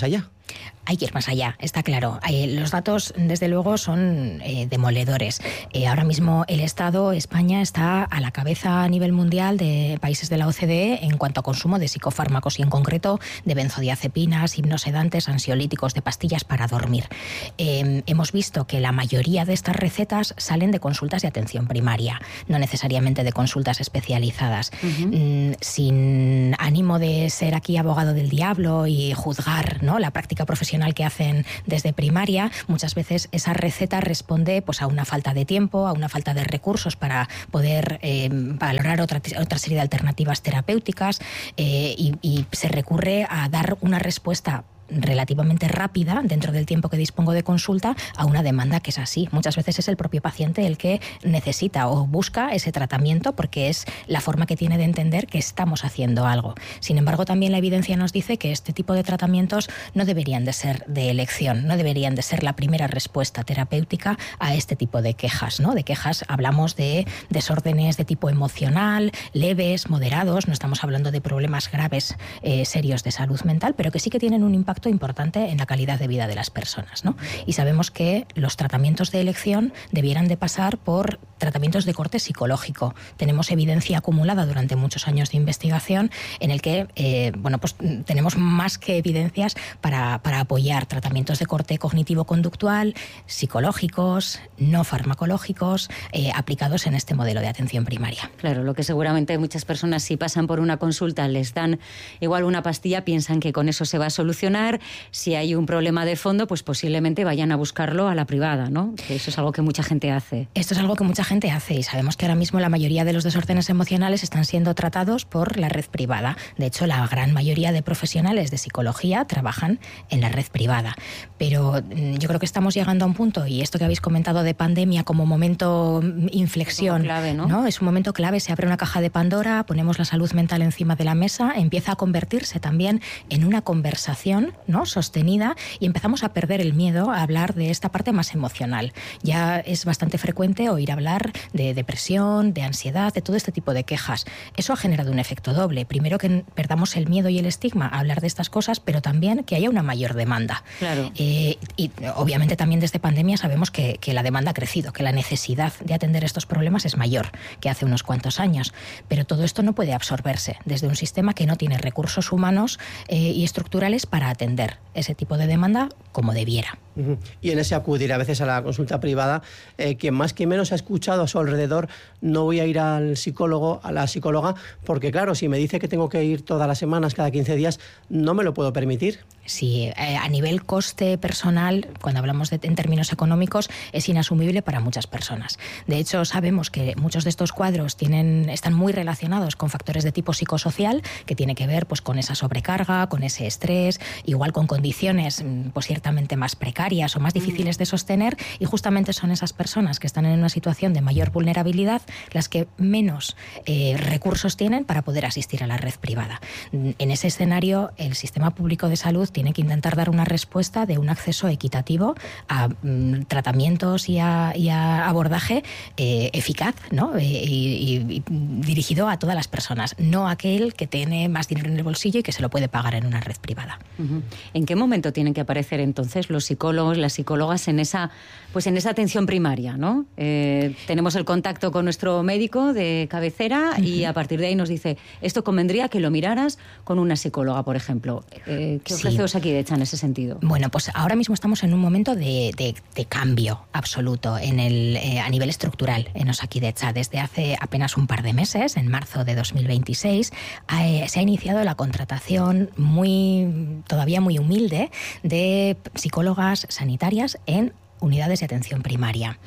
Hay que ir más allá, está claro. Los datos, desde luego, son eh, demoledores. Eh, ahora mismo el Estado, España, está a la cabeza a nivel mundial de países de la O C D E en cuanto a consumo de psicofármacos y, en concreto, de benzodiazepinas, hipnosedantes, ansiolíticos, de pastillas para dormir. Eh, hemos visto que la mayoría de estas recetas salen de consultas de atención primaria, no necesariamente de consultas especializadas. Uh-huh. Mm, sin ánimo de ser aquí abogado del diablo y juzgar, ¿no?, la práctica profesional que hacen desde primaria, muchas veces esa receta responde pues a una falta de tiempo, a una falta de recursos para poder eh, valorar otra, otra serie de alternativas terapéuticas eh, y, y se recurre a dar una respuesta relativamente rápida, dentro del tiempo que dispongo de consulta, a una demanda que es así. Muchas veces es el propio paciente el que necesita o busca ese tratamiento porque es la forma que tiene de entender que estamos haciendo algo. Sin embargo, también la evidencia nos dice que este tipo de tratamientos no deberían de ser de elección, no deberían de ser la primera respuesta terapéutica a este tipo de quejas, ¿no? De quejas hablamos de desórdenes de tipo emocional, leves, moderados, no estamos hablando de problemas graves, eh, serios de salud mental, pero que sí que tienen un impacto importante en la calidad de vida de las personas, ¿no? Y sabemos que los tratamientos de elección debieran de pasar por tratamientos de corte psicológico. Tenemos evidencia acumulada durante muchos años de investigación en el que, eh, bueno, pues tenemos más que evidencias para, para apoyar tratamientos de corte cognitivo-conductual, psicológicos, no farmacológicos, eh, aplicados en este modelo de atención primaria. Claro, lo que seguramente muchas personas, si pasan por una consulta, les dan igual una pastilla, piensan que con eso se va a solucionar. Si hay un problema de fondo, pues posiblemente vayan a buscarlo a la privada, ¿no? Que eso es algo que mucha gente hace. Esto es algo que mucha gente hace y sabemos que ahora mismo la mayoría de los desórdenes emocionales están siendo tratados por la red privada. De hecho, la gran mayoría de profesionales de psicología trabajan en la red privada. Pero yo creo que estamos llegando a un punto, y esto que habéis comentado de pandemia como momento inflexión, como clave, ¿no? ¿no? Es un momento clave, se abre una caja de Pandora, ponemos la salud mental encima de la mesa, empieza a convertirse también en una conversación, ¿no?, sostenida, y empezamos a perder el miedo a hablar de esta parte más emocional. Ya es bastante frecuente oír hablar de depresión, de ansiedad, de todo este tipo de quejas. Eso ha generado un efecto doble. Primero, que perdamos el miedo y el estigma a hablar de estas cosas, pero también que haya una mayor demanda. Claro. Eh, y obviamente también desde pandemia sabemos que, que la demanda ha crecido, que la necesidad de atender estos problemas es mayor que hace unos cuantos años. Pero todo esto no puede absorberse desde un sistema que no tiene recursos humanos eh, y estructurales para atender ese tipo de demanda como debiera. Uh-huh. Y en ese acudir a veces a la consulta privada, eh, quien más que menos ha escuchado a su alrededor, no voy a ir al psicólogo, a la psicóloga, porque claro, si me dice que tengo que ir todas las semanas, cada quince días, no me lo puedo permitir. Sí, eh, a nivel coste personal, cuando hablamos de, en términos económicos, es inasumible para muchas personas. De hecho, sabemos que muchos de estos cuadros tienen, están muy relacionados con factores de tipo psicosocial, que tiene que ver pues, con esa sobrecarga, con ese estrés, igual con condiciones pues, ciertamente más precarias o más difíciles de sostener, y justamente son esas personas que están en una situación de mayor vulnerabilidad las que menos eh, recursos tienen para poder asistir a la red privada. En ese escenario, el sistema público de salud tiene que intentar dar una respuesta de un acceso equitativo a mm, tratamientos y a, y a abordaje eh, eficaz, ¿no? Eh, y, y, y dirigido a todas las personas, no a aquel que tiene más dinero en el bolsillo y que se lo puede pagar en una red privada. Uh-huh. ¿En qué momento tienen que aparecer entonces los psicólogos, las psicólogas en esa, pues en esa atención primaria, ¿no? Eh, tenemos el contacto con nuestro médico de cabecera uh-huh. y a partir de ahí nos dice, esto convendría que lo miraras con una psicóloga, por ejemplo. Eh, ¿Qué ofrece Sí. Osakidetza en ese sentido? Bueno, pues ahora mismo estamos en un momento de, de, de cambio absoluto en el, eh, a nivel estructural en Osakidetza. Desde hace apenas un par de meses, en marzo de dos mil veintiséis, eh, se ha iniciado la contratación muy, todavía muy humilde de psicólogas sanitarias en unidades de atención primaria.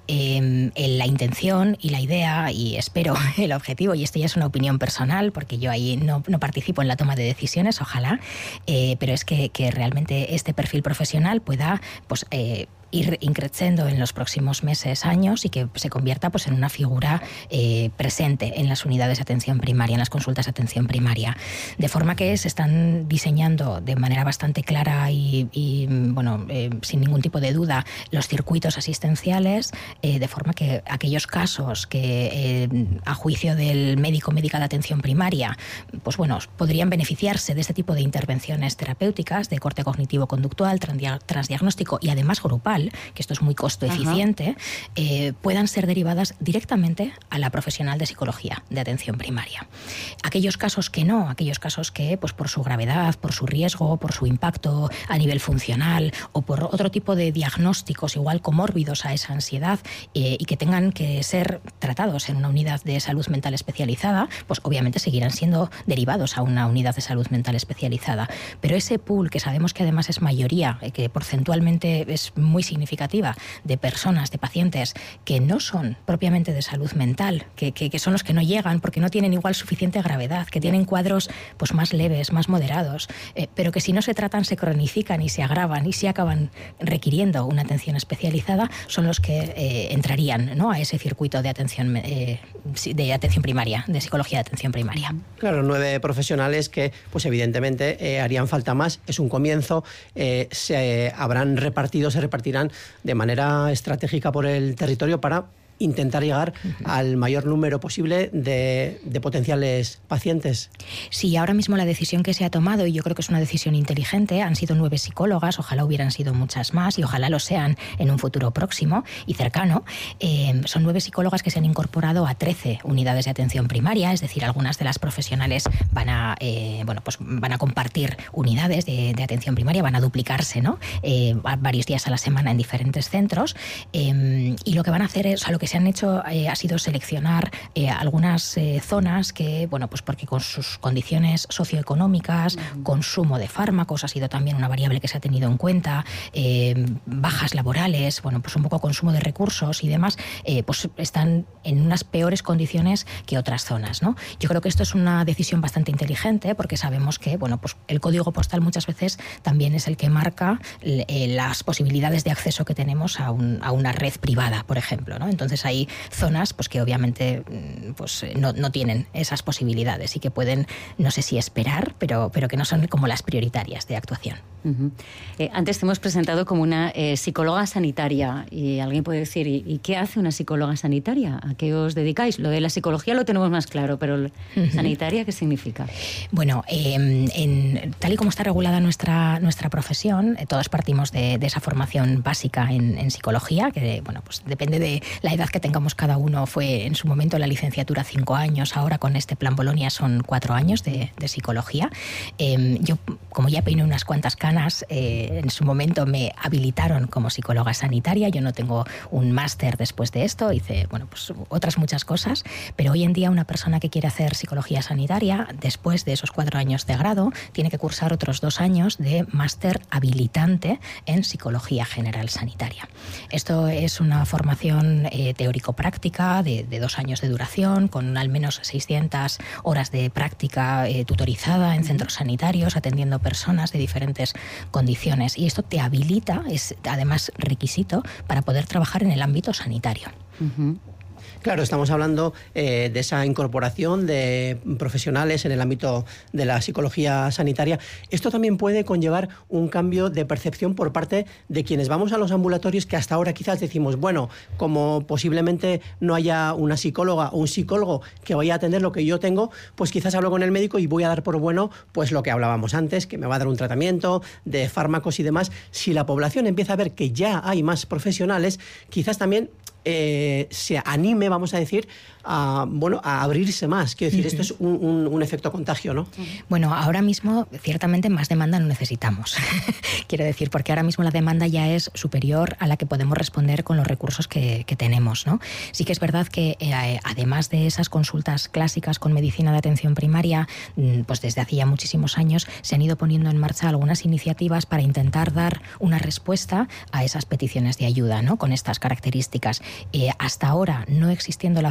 Eh, la intención y la idea, y espero el objetivo, y esto ya es una opinión personal, porque yo ahí no, no participo en la toma de decisiones, ojalá, eh, pero es que, que realmente este perfil profesional pueda pues, eh, ir increciendo en los próximos meses, años, y que se convierta pues en una figura eh, presente en las unidades de atención primaria, en las consultas de atención primaria. De forma que se están diseñando de manera bastante clara y, y bueno, eh, sin ningún tipo de duda los circuitos asistenciales, eh, de forma que aquellos casos que eh, a juicio del médico médica de atención primaria, pues bueno, podrían beneficiarse de este tipo de intervenciones terapéuticas de corte cognitivo-conductual, transdiagnóstico y además grupal, que esto es muy costo eficiente, eh, puedan ser derivadas directamente a la profesional de psicología de atención primaria. Aquellos casos que no, aquellos casos que pues por su gravedad, por su riesgo, por su impacto a nivel funcional o por otro tipo de diagnósticos igual comórbidos a esa ansiedad eh, y que tengan que ser tratados en una unidad de salud mental especializada, pues obviamente seguirán siendo derivados a una unidad de salud mental especializada. Pero ese pool, que sabemos que además es mayoría, eh, que porcentualmente es muy significativa, de personas, de pacientes que no son propiamente de salud mental, que, que, que son los que no llegan porque no tienen igual suficiente gravedad, que tienen cuadros pues más leves, más moderados, eh, pero que si no se tratan se cronifican y se agravan y se acaban requiriendo una atención especializada, son los que eh, entrarían, ¿no?, a ese circuito de atención eh, de atención primaria, de psicología de atención primaria. Claro, nueve profesionales que pues evidentemente eh, harían falta más. Es un comienzo, eh, se eh, habrán repartido, se repartirán de manera estratégica por el territorio para intentar llegar uh-huh. al mayor número posible de, de potenciales pacientes. Sí, ahora mismo la decisión que se ha tomado, y yo creo que es una decisión inteligente, han sido nueve psicólogas, ojalá hubieran sido muchas más y ojalá lo sean en un futuro próximo y cercano. Eh, son nueve psicólogas que se han incorporado a trece unidades de atención primaria, es decir, algunas de las profesionales van a, eh, bueno, pues van a compartir unidades de, de atención primaria, van a duplicarse, ¿no?, eh, varios días a la semana en diferentes centros, eh, y lo que van a hacer es, o sea, lo que se han hecho eh, ha sido seleccionar eh, algunas eh, zonas que, bueno, pues porque con sus condiciones socioeconómicas, uh-huh. consumo de fármacos ha sido también una variable que se ha tenido en cuenta, eh, bajas laborales, bueno, pues un poco consumo de recursos y demás, eh, pues están en unas peores condiciones que otras zonas, ¿no? Yo creo que esto es una decisión bastante inteligente porque sabemos que, bueno, pues el código postal muchas veces también es el que marca eh, las posibilidades de acceso que tenemos a, un, a una red privada, por ejemplo, ¿no? Entonces hay zonas pues que obviamente pues no, no tienen esas posibilidades y que pueden, no sé si esperar, pero, pero que no son como las prioritarias de actuación. Uh-huh. Eh, antes te hemos presentado como una eh, psicóloga sanitaria y alguien puede decir, ¿y, ¿y qué hace una psicóloga sanitaria? ¿A qué os dedicáis? Lo de la psicología lo tenemos más claro, pero uh-huh. ¿sanitaria qué significa? Bueno, eh, en, tal y como está regulada nuestra, nuestra profesión, eh, todos partimos de, de esa formación básica en, en psicología, que bueno, pues depende de la edad que tengamos cada uno. Fue en su momento la licenciatura cinco años, ahora con este plan Bolonia son cuatro años de, de psicología. Eh, yo, como ya peiné unas cuantas canas, eh, en su momento me habilitaron como psicóloga sanitaria. Yo no tengo un máster después de esto, hice bueno, pues otras muchas cosas, pero hoy en día una persona que quiere hacer psicología sanitaria, después de esos cuatro años de grado, tiene que cursar otros dos años de máster habilitante en psicología general sanitaria. Esto es una formación eh, teórico-práctica de, de dos años de duración, con al menos seiscientas horas de práctica eh, tutorizada en centros sanitarios, atendiendo personas de diferentes condiciones. Y esto te habilita, es además requisito, para poder trabajar en el ámbito sanitario. Uh-huh. Claro, estamos hablando eh, de esa incorporación de profesionales en el ámbito de la psicología sanitaria. Esto también puede conllevar un cambio de percepción por parte de quienes vamos a los ambulatorios, que hasta ahora quizás decimos, bueno, como posiblemente no haya una psicóloga o un psicólogo que vaya a atender lo que yo tengo, pues quizás hablo con el médico y voy a dar por bueno pues lo que hablábamos antes, que me va a dar un tratamiento de fármacos y demás. Si la población empieza a ver que ya hay más profesionales, quizás también Eh, se anime, vamos a decir, a, bueno, a abrirse más. Quiero decir, uh-huh. esto es un, un, un efecto contagio, ¿no? Bueno, ahora mismo, ciertamente, más demanda no necesitamos. Quiero decir, porque ahora mismo la demanda ya es superior a la que podemos responder con los recursos que, que tenemos, ¿no? Sí que es verdad que, eh, además de esas consultas clásicas con medicina de atención primaria, pues desde hace ya muchísimos años se han ido poniendo en marcha algunas iniciativas para intentar dar una respuesta a esas peticiones de ayuda, ¿no?, con estas características. Eh, hasta ahora, no existiendo la figura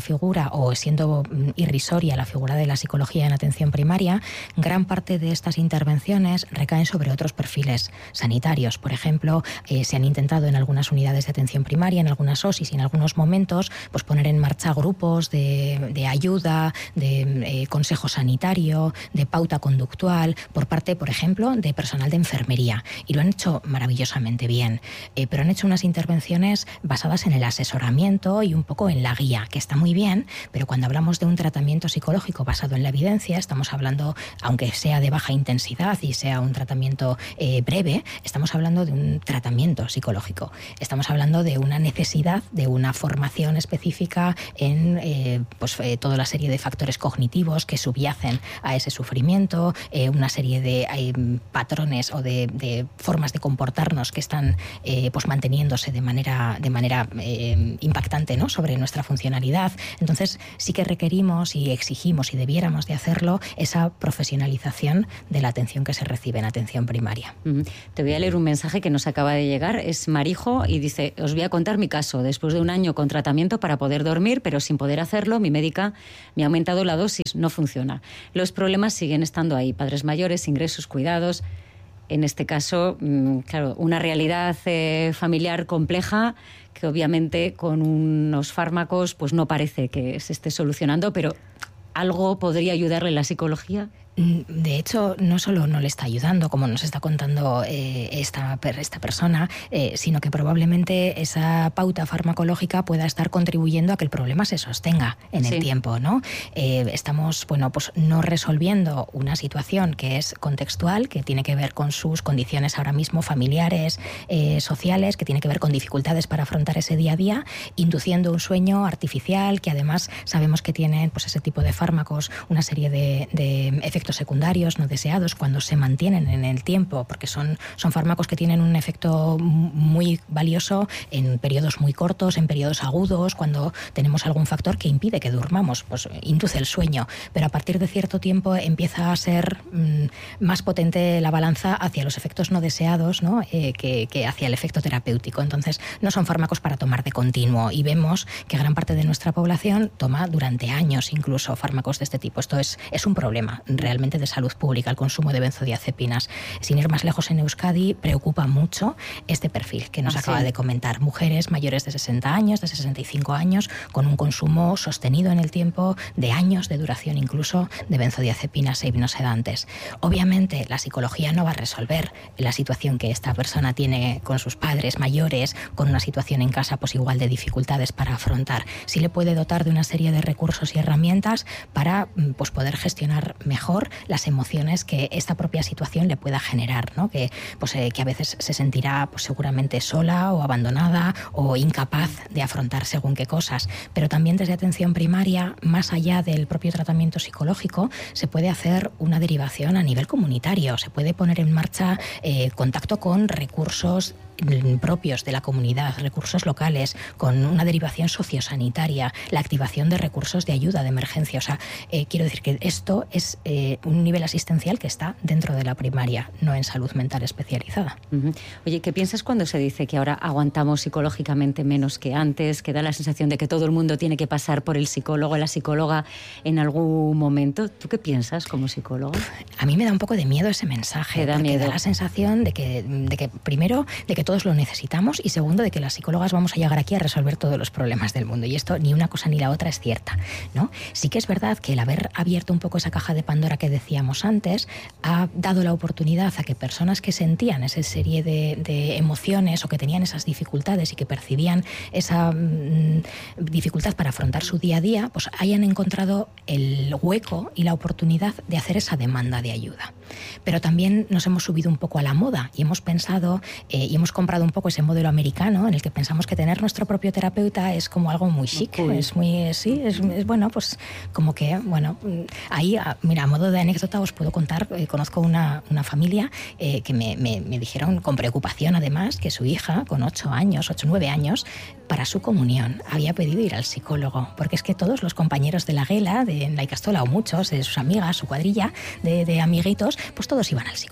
psicología o siendo irrisoria la figura de la psicología en atención primaria, gran parte de estas intervenciones recaen sobre otros perfiles sanitarios. Por ejemplo, eh, se han intentado en algunas unidades de atención primaria, en algunas O S I S y en algunos momentos, pues poner en marcha grupos de, de ayuda, de eh, consejo sanitario, de pauta conductual, por parte, por ejemplo, de personal de enfermería. Y lo han hecho maravillosamente bien. Eh, pero han hecho unas intervenciones basadas en el asesoramiento y un poco en la guía, que está muy bien, pero cuando hablamos de un tratamiento psicológico basado en la evidencia, estamos hablando, aunque sea de baja intensidad y sea un tratamiento eh, breve, estamos hablando de un tratamiento psicológico. Estamos hablando de una necesidad de una formación específica en eh, pues, eh, toda la serie de factores cognitivos que subyacen a ese sufrimiento, eh, una serie de eh, patrones o de, de formas de comportarnos que están eh, pues manteniéndose de manera, de manera eh, impactante, ¿no?, sobre nuestra funcionalidad. Entonces sí que requerimos y exigimos, y debiéramos de hacerlo, esa profesionalización de la atención que se recibe en atención primaria. Uh-huh. Te voy a leer un mensaje que nos acaba de llegar. Es Marijo y dice: os voy a contar mi caso. Después de un año con tratamiento para poder dormir, pero sin poder hacerlo, mi médica me ha aumentado la dosis. No funciona. Los problemas siguen estando ahí. Padres mayores, ingresos, cuidados. En este caso, claro, una realidad eh, familiar compleja que obviamente con unos fármacos pues no parece que se esté solucionando, pero ¿algo podría ayudarle la psicología? De hecho, no solo no le está ayudando, como nos está contando eh, esta, esta persona, eh, sino que probablemente esa pauta farmacológica pueda estar contribuyendo a que el problema se sostenga en sí. el tiempo, ¿no? Eh, estamos, bueno, pues no resolviendo una situación que es contextual, que tiene que ver con sus condiciones ahora mismo familiares, eh, sociales, que tiene que ver con dificultades para afrontar ese día a día, induciendo un sueño artificial que además sabemos que tiene, pues, ese tipo de fármacos una serie de, de efectos secundarios no deseados cuando se mantienen en el tiempo, porque son, son fármacos que tienen un efecto muy valioso en periodos muy cortos, en periodos agudos, cuando tenemos algún factor que impide que durmamos, pues induce el sueño, pero a partir de cierto tiempo empieza a ser mmm, más potente la balanza hacia los efectos no deseados, ¿no? Eh, que, que hacia el efecto terapéutico. Entonces no son fármacos para tomar de continuo, y vemos que gran parte de nuestra población toma durante años incluso fármacos de este tipo. Esto es, es un problema realmente de salud pública, el consumo de benzodiazepinas. Sin ir más lejos, en Euskadi preocupa mucho este perfil que nos ah, acaba sí. de comentar. Mujeres mayores de sesenta años, de sesenta y cinco años, con un consumo sostenido en el tiempo de años de duración incluso de benzodiazepinas e hipnosedantes. Obviamente la psicología no va a resolver la situación que esta persona tiene con sus padres mayores, con una situación en casa pues igual de dificultades para afrontar. Sí le puede dotar de una serie de recursos y herramientas para pues, poder gestionar mejor las emociones que esta propia situación le pueda generar, ¿no? Que, pues, eh, que a veces se sentirá pues, seguramente sola o abandonada o incapaz de afrontar según qué cosas. Pero también desde atención primaria, más allá del propio tratamiento psicológico, se puede hacer una derivación a nivel comunitario. Se puede poner en marcha eh, contacto con recursos propios de la comunidad, recursos locales, con una derivación sociosanitaria, la activación de recursos de ayuda, de emergencia. O sea, eh, quiero decir que esto es eh, un nivel asistencial que está dentro de la primaria, no en salud mental especializada. Uh-huh. Oye, ¿qué piensas cuando se dice que ahora aguantamos psicológicamente menos que antes, que da la sensación de que todo el mundo tiene que pasar por el psicólogo, la psicóloga en algún momento? ¿Tú qué piensas como psicólogo? A mí me da un poco de miedo ese mensaje, ¿Te da porque miedo? da la sensación de que, de que primero, de que todos lo necesitamos, y segundo, de que las psicólogas vamos a llegar aquí a resolver todos los problemas del mundo, y esto ni una cosa ni la otra es cierta, ¿no? Sí que es verdad que el haber abierto un poco esa caja de Pandora que decíamos antes ha dado la oportunidad a que personas que sentían esa serie de, de emociones o que tenían esas dificultades y que percibían esa mmm, dificultad para afrontar su día a día, pues hayan encontrado el hueco y la oportunidad de hacer esa demanda de ayuda. Pero también nos hemos subido un poco a la moda y hemos pensado eh, y hemos comprado un poco ese modelo americano en el que pensamos que tener nuestro propio terapeuta es como algo muy chic, muy cool. es muy, sí, es, es bueno, pues como que, bueno, ahí, mira, a modo de anécdota os puedo contar, eh, conozco una, una familia eh, que me, me, me dijeron con preocupación además que su hija con ocho años, ocho, nueve años, para su comunión había pedido ir al psicólogo, porque es que todos los compañeros de la Guela, de la Icastola, o muchos de sus amigas, su cuadrilla de, de amiguitos, pues todos iban al psicólogo.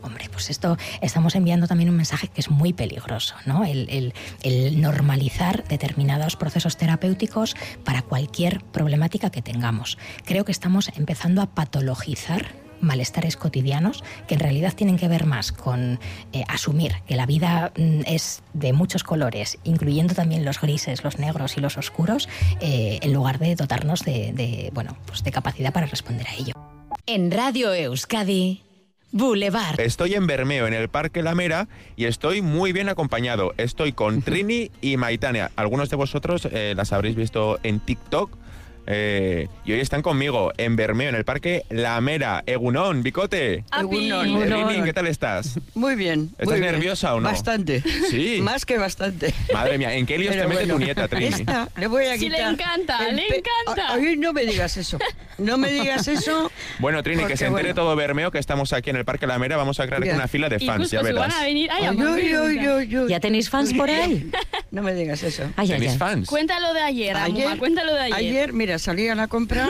hombre, pues esto estamos enviando también un mensaje que es muy peligroso, ¿no? El, el, el normalizar determinados procesos terapéuticos para cualquier problemática que tengamos. Creo que estamos empezando a patologizar malestares cotidianos que en realidad tienen que ver más con eh, asumir que la vida mm, es de muchos colores, incluyendo también los grises, los negros y los oscuros, eh, en lugar de dotarnos de, de, bueno, pues de capacidad para responder a ello. En Radio Euskadi, Boulevard. Estoy en Bermeo, en el Parque La Mera, y estoy muy bien acompañado. Estoy con Trini y Maitane. Algunos de vosotros eh, las habréis visto en TikTok. Eh, y hoy están conmigo en Bermeo, en el Parque La Mera. Egunon, Bicote. Egunon. Trini, ¿qué tal estás? Muy bien. ¿Estás muy nerviosa bien. o no? Bastante. Sí. Más que bastante. Madre mía, ¿en qué líos Pero te mete bueno, tu nieta, Trini? Esta, le voy a Sí, quitar. le encanta, el le pe- encanta. Ay, no me digas eso. No me digas eso. Bueno, Trini, Porque, que se entere bueno. todo Bermeo que estamos aquí en el Parque La Mera. Vamos a crear aquí Bien. una fila de Y fans, justo ya se verás. van a venir. Ay, Ay, amor, ay, ay, ay, ay. ¿Ya tenéis fans por ahí? No me digas eso. Ay, ay, ¿Tenéis ay. fans? Cuéntalo de ayer, Amuma, cuéntalo de ayer. Ayer, mira, salí a la compra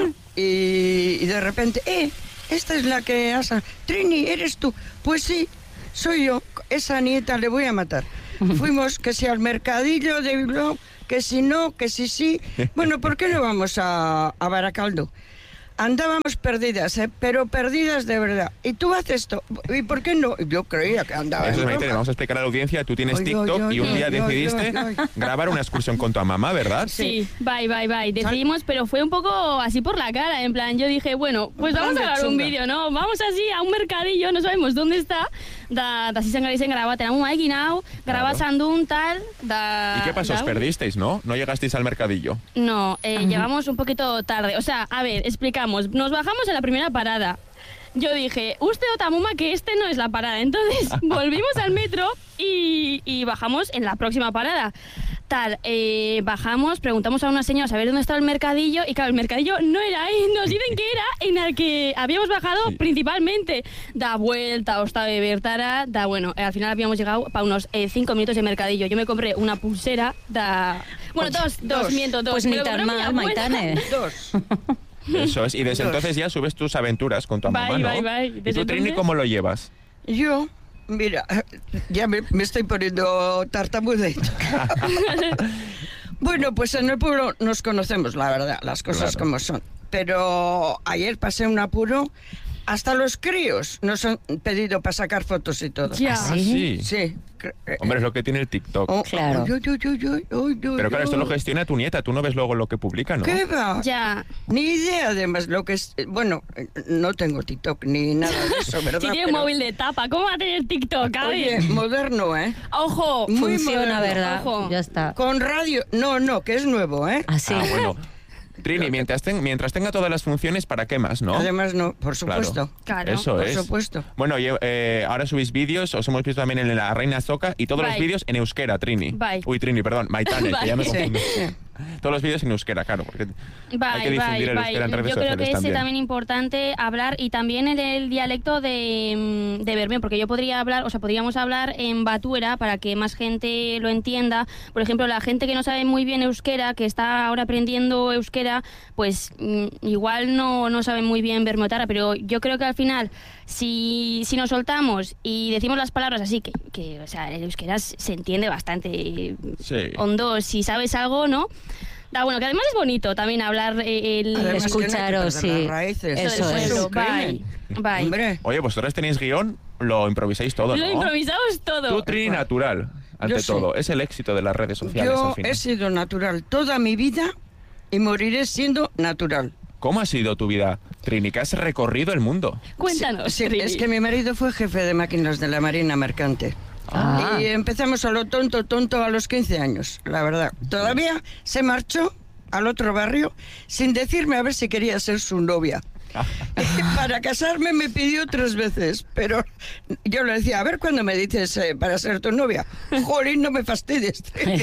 y, y de repente, eh, esta es la que has... Trini, ¿eres tú? Pues sí, soy yo. Esa nieta le voy a matar. Fuimos, que si al mercadillo de Bilbao, que si no, que si sí. Bueno, ¿por qué no vamos a, a Baracaldo? Andábamos perdidas, ¿eh? Pero perdidas de verdad. Y tú haces esto. ¿Y por qué no? Yo creía que andaba. Eso es, en Maitane, broma. vamos a explicar a la audiencia. Tú tienes Ay, TikTok ay, y un ay, día ay, decidiste ay, ay. grabar una excursión con tu mamá, ¿verdad? Sí, bye, bye, bye. Decidimos, pero fue un poco así por la cara. En plan, yo dije, bueno, pues vamos a Plan de grabar un chunga. vídeo, ¿no? Vamos así a un mercadillo, no sabemos dónde está. Da, da si se engalicen graba, tenemos un maquinao, graba Claro. sandún, tal. Da, ¿Y qué pasó? da- ¿Os perdisteis, no? ¿No llegasteis al mercadillo? No, eh, llegamos un poquito tarde. O sea, a ver, explicamos. Nos bajamos en la primera parada. Yo dije, usted Otamuma, que este no es la parada. Entonces volvimos al metro y, y bajamos en la próxima parada. Tal, eh, bajamos, preguntamos a una señora a ver dónde estaba el mercadillo y claro, el mercadillo no era ahí, nos dicen que era en el que habíamos bajado Sí. principalmente. Da vuelta, hasta de Bertara, da bueno, al final habíamos llegado para unos eh, cinco minutos de mercadillo. Yo me compré una pulsera, da... Bueno, dos, dos, Dos. miento, dos. Pues Me ni lo tan compró mi mal, abuela. Maitane. Dos. Eso es. Y desde Dos. entonces ya subes tus aventuras con tu Bye, mamá, ¿no? bye, bye. ¿Y Desde tú, Trini, entonces- cómo lo llevas? Yo, mira, ya me, me estoy poniendo tartamuda. Bueno, pues en el pueblo nos conocemos, la verdad, las cosas Claro. como son. Pero ayer pasé un apuro, hasta los críos nos han pedido para sacar fotos y todo. Ya. Ah, sí. Sí. cre- eh, Hombre, es lo que tiene el TikTok. oh, Claro. oh, yo, yo, yo, yo, yo, yo, Pero claro, esto lo yo. gestiona tu nieta. Tú no ves luego lo que publica, ¿no? ¿Qué va? Ya. Ni idea, además, lo que es... eh, Bueno, eh, no tengo TikTok ni nada de eso, ¿verdad? Si tiene un Pero- móvil de tapa, ¿cómo va a tener TikTok? A Oye, ver. moderno, ¿eh? Ojo. Muy Funciona, moderno. ¿verdad? Ojo. Ya está. Con radio... No, no, que es nuevo, ¿eh? Así. Ah, bueno. Trini, mientras, ten- mientras tenga todas las funciones, ¿para qué más, no? Además, no, por supuesto. Claro. Eso Por es. supuesto. Bueno, y, eh, ahora subís vídeos, os hemos visto también en La Reina Zoca y todos los Bye. vídeos en euskera, Trini. Bye. Uy, Trini, perdón, Maitane, que ya me Sí, confundo. sí. Todos los vídeos en euskera, claro, porque Bye, hay que difundir bye, el bye. euskera en redes Yo creo sociales que es también. también importante hablar y también en el dialecto de, mm, de Bermeo, porque yo podría hablar, o sea, podríamos hablar en batuera para que más gente lo entienda. Por ejemplo, la gente que no sabe muy bien euskera, que está ahora aprendiendo euskera, pues mm, igual no, no sabe muy bien bermeotara, pero yo creo que al final, si, si nos soltamos y decimos las palabras así, que, que o sea, el euskera se se entiende bastante Sí. hondo, si sabes algo, ¿no? Da bueno, que además es bonito también hablar eh, el... Además, que no hay que Escucharos, perder las sí. raíces. Eso del es. pueblo. un crimen. Bye, bye. Hombre, Oye, vosotros tenéis guión, lo improvisáis todo, Lo ¿no? improvisamos todo. Tú, Trini, natural, ante Yo sí. todo. Es el éxito de las redes sociales al yo final. he sido natural toda mi vida y moriré siendo natural. ¿Cómo ha sido tu vida, Trini? Que has recorrido el mundo. Cuéntanos, Sí, Trini. es que mi marido fue jefe de máquinas de la Marina Mercante. Ah. Y empezamos a lo tonto, tonto a los quince años, la verdad. Todavía se marchó al otro barrio sin decirme a ver si quería ser su novia. Para casarme me pidió tres veces, pero yo le decía, a ver cuándo me dices eh, para ser tu novia. Jolín, no me fastidies.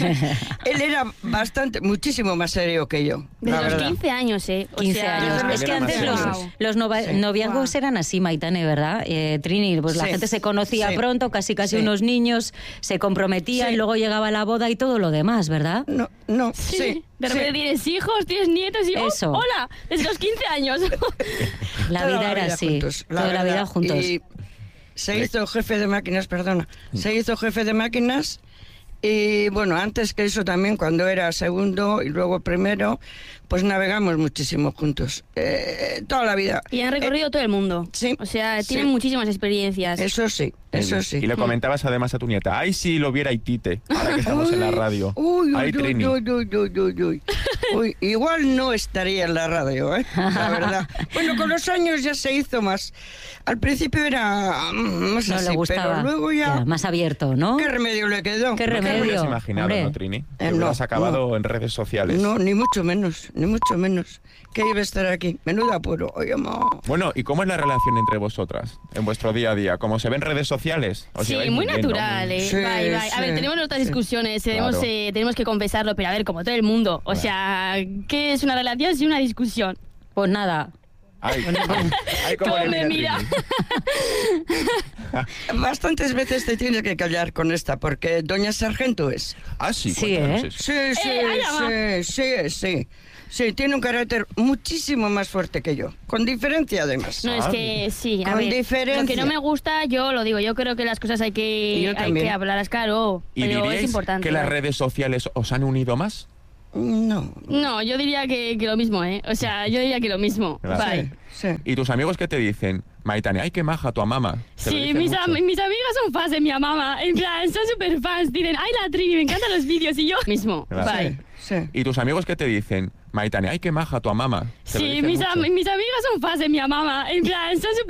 Él era bastante, muchísimo más serio que yo. Desde la los verdad. quince años, ¿eh? O quince sea, años. Desde Es los que antes quince los, años. los nova- Sí. noviazgos eran así, Maitane, ¿verdad? Eh, Trini, pues la Sí. gente se conocía Sí. pronto, casi casi Sí. unos niños, se comprometían, Sí. luego llegaba la boda y todo lo demás, ¿verdad? No, no, Sí. sí. De repente sí. tienes hijos, tienes nietos y... ¡oh, Eso. ¡hola! Desde los quince años. La Toda vida era así, juntos, toda la vida verdad. juntos. Y, se hizo jefe de máquinas, perdona, se hizo jefe de máquinas y bueno, antes que eso también, cuando era segundo y luego primero, pues navegamos muchísimo juntos, eh, toda la vida. Y han recorrido eh, todo el mundo. Sí. O sea, tienen sí. muchísimas experiencias. Eso sí, eso sí. Y le comentabas además a tu nieta, ay, si lo viera Itite, ahora que estamos Uy, en la radio. Uy, ay, uy, Trini. uy, uy, uy, uy, uy. Uy, igual no estaría en la radio, ¿eh? La verdad. Bueno, con los años ya se hizo más. Al principio era más No así, le gustaba. pero luego ya... Ya, más abierto, ¿no? ¿Qué remedio le quedó? ¿Qué No te lo remedio? hubieras imaginado, Hombre. ¿no, Trini? Eh, Que no, hubieras acabado no. en redes sociales. No, ni mucho menos, ni mucho menos. Que iba a estar aquí. Menuda apuro. Oye, ma. Bueno, ¿y cómo es la relación entre vosotras en vuestro día a día? ¿Cómo se ven en redes sociales? ¿Os Sí, lleváis muy bien, no? natural, Muy- ¿eh? Sí, Bye, bye. A sí, ver, tenemos nuestras sí. discusiones, tenemos, Claro. eh, tenemos que confesarlo, pero a ver, como todo el mundo. O Claro. sea, ¿qué es una relación sin una discusión? Pues nada. Ay, ay, cómo ¿Cómo le me mira mira? Trini. Bastantes veces te tienes que callar con esta, porque Doña Sargento es. Ah, sí, Sí, cuéntanos ¿eh? eso. Sí, sí, Eh, ay, ama. sí, sí, sí. Sí, tiene un carácter muchísimo más fuerte que yo. Con diferencia, además. No, es Ah. que sí, a Con ver, diferencia. lo que no me gusta, yo lo digo, yo creo que las cosas hay Y que, yo hay también. que hablarlas, claro, ¿Y pero es diríais importante. que las redes sociales os han unido más? No. No, yo diría que, que lo mismo, ¿eh? O sea, yo diría que lo mismo. Claro. Bye. Sí. ¿Y tus amigos qué te dicen? Maitane, ay, qué maja tu mamá. ¿Te lo Sí, dicen mis, mucho? am- mis amigas son fans de mi mamá, en plan, son súper fans, dicen, ay, la Trini, me encantan los vídeos, y yo mismo, Claro. bye. Sí. ¿Y tus amigos qué te dicen? Maitane, ay, qué maja tu mamá. ¿Te lo Sí, dicen mis, mucho? am- mis amigas son fans de mi mamá, en plan, son súper